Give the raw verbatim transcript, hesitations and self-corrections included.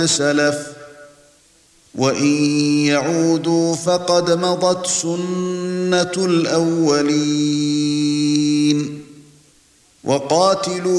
سَلَفَ وَإِن يَعُودُوا فَقَدْ مَضَتْ سُنَّةُ الْأَوَّلِينَ وَقَاتِلُوا